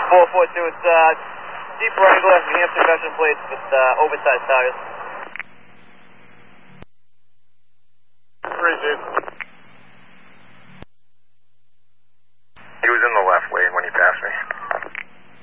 442, it's Jeep Wrangler, New Hampshire veteran plates with oversized tires. Appreciate it.